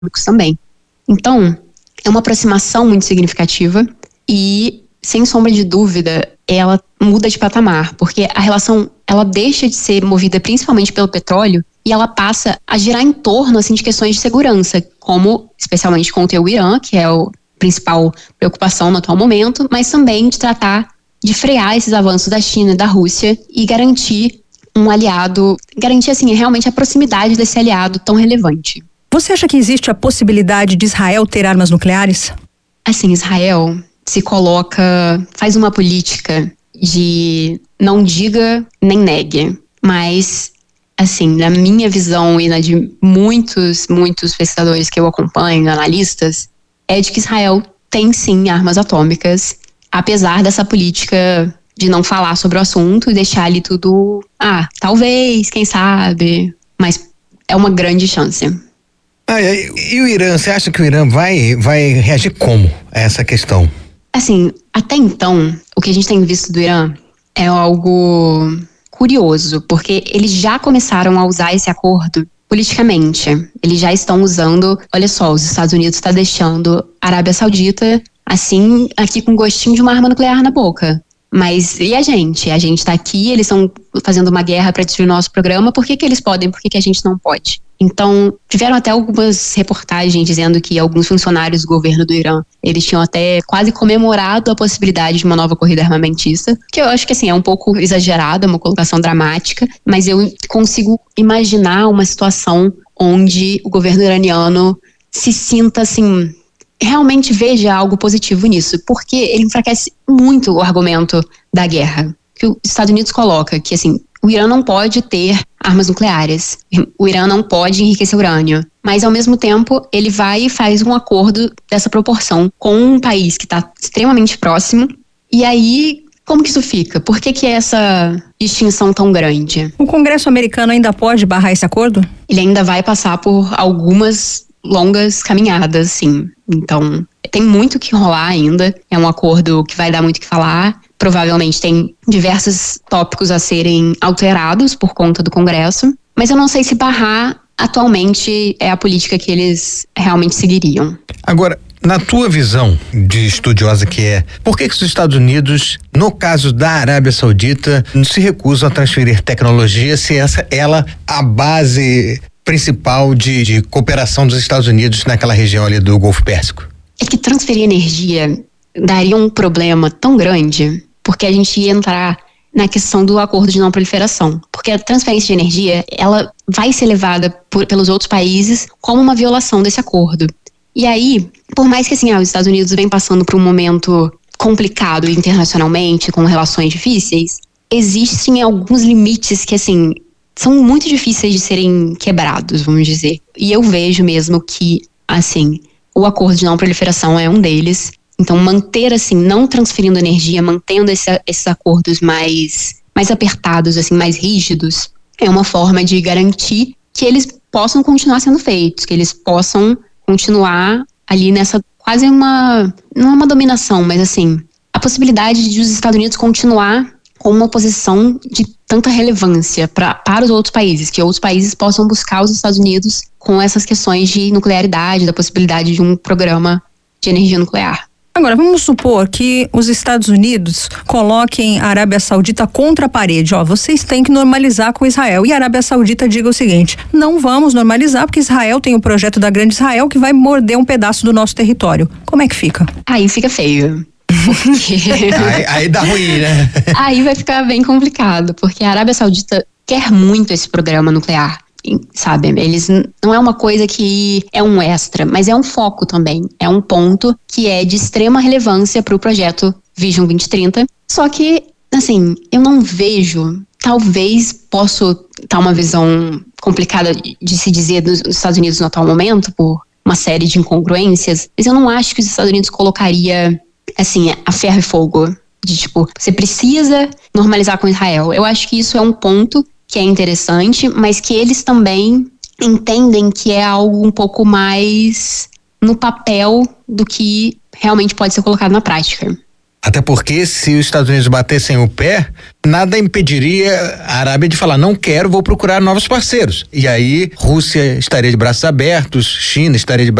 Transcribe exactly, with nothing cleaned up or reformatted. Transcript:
também. Então, é uma aproximação muito significativa e, sem sombra de dúvida, ela muda de patamar, porque a relação, ela deixa de ser movida principalmente pelo petróleo e ela passa a girar em torno, assim, de questões de segurança, como, especialmente conter o Irã, que é a principal preocupação no atual momento, mas também de tratar de frear esses avanços da China e da Rússia e garantir um aliado, garantir, assim, realmente a proximidade desse aliado tão relevante. Você acha que existe a possibilidade de Israel ter armas nucleares? Assim, Israel se coloca, faz uma política de não diga nem negue, mas, assim, na minha visão e na de muitos, muitos pesquisadores que eu acompanho, analistas, é de que Israel tem sim armas atômicas, apesar dessa política de não falar sobre o assunto e deixar ali tudo, ah, talvez, quem sabe, mas é uma grande chance. Ah, e o Irã, você acha que o Irã vai, vai reagir como a essa questão? Assim, até então, o que a gente tem visto do Irã é algo curioso, porque eles já começaram a usar esse acordo politicamente. Eles já estão usando, olha só, os Estados Unidos está deixando a Arábia Saudita, assim, aqui com gostinho de uma arma nuclear na boca. Mas e a gente? A gente está aqui, eles estão fazendo uma guerra para destruir o nosso programa, por que que eles podem, por que que a gente não pode? Então, tiveram até algumas reportagens dizendo que alguns funcionários do governo do Irã, eles tinham até quase comemorado a possibilidade de uma nova corrida armamentista, que eu acho que, assim, é um pouco exagerada, uma colocação dramática, mas eu consigo imaginar uma situação onde o governo iraniano se sinta, assim, realmente veja algo positivo nisso, porque ele enfraquece muito o argumento da guerra, que os Estados Unidos coloca, que, assim, o Irã não pode ter armas nucleares, o Irã não pode enriquecer urânio, mas ao mesmo tempo ele vai e faz um acordo dessa proporção com um país que está extremamente próximo, e aí como que isso fica? Por que que é essa distinção tão grande? O Congresso americano ainda pode barrar esse acordo? Ele ainda vai passar por algumas longas caminhadas, sim. Então, tem muito que rolar ainda. É um acordo que vai dar muito o que falar. Provavelmente tem diversos tópicos a serem alterados por conta do Congresso. Mas eu não sei se barrar atualmente é a política que eles realmente seguiriam. Agora, na tua visão de estudiosa que é, por que que os Estados Unidos, no caso da Arábia Saudita, se recusam a transferir tecnologia, se essa ela a base principal de, de cooperação dos Estados Unidos naquela região ali do Golfo Pérsico? É que transferir energia daria um problema tão grande, porque a gente ia entrar na questão do acordo de não proliferação. Porque a transferência de energia, ela vai ser levada por, pelos outros países como uma violação desse acordo. E aí, por mais que assim, ah, os Estados Unidos vem passando por um momento complicado internacionalmente, com relações difíceis, existem alguns limites que, assim, são muito difíceis de serem quebrados, vamos dizer. E eu vejo mesmo que, assim, o acordo de não proliferação é um deles. Então, manter, assim, não transferindo energia, mantendo esse, esses acordos mais, mais apertados, assim, mais rígidos, é uma forma de garantir que eles possam continuar sendo feitos, que eles possam continuar ali nessa quase uma, não é uma dominação, mas assim, a possibilidade de os Estados Unidos continuar com uma posição de tanta relevância pra, para os outros países, que outros países possam buscar os Estados Unidos com essas questões de nuclearidade, da possibilidade de um programa de energia nuclear. Agora, vamos supor que os Estados Unidos coloquem a Arábia Saudita contra a parede. Ó, vocês têm que normalizar com Israel. E a Arábia Saudita diga o seguinte: não vamos normalizar porque Israel tem o projeto da Grande Israel que vai morder um pedaço do nosso território. Como é que fica? Aí fica feio. Porque... aí, aí dá ruim, né? Aí vai ficar bem complicado, porque a Arábia Saudita quer muito esse programa nuclear. Sabe, eles não é uma coisa que é um extra, mas é um foco também, é um ponto que é de extrema relevância para o projeto Vision vinte trinta, só que, assim, eu não vejo, talvez posso estar uma visão complicada de se dizer dos Estados Unidos no atual momento, por uma série de incongruências, mas eu não acho que os Estados Unidos colocaria, assim, a ferro e fogo, de tipo, você precisa normalizar com Israel. Eu acho que isso é um ponto que é interessante, mas que eles também entendem que é algo um pouco mais no papel do que realmente pode ser colocado na prática. Até porque se os Estados Unidos batessem o pé, nada impediria a Arábia de falar, não quero, vou procurar novos parceiros. E aí, Rússia estaria de braços abertos, China estaria de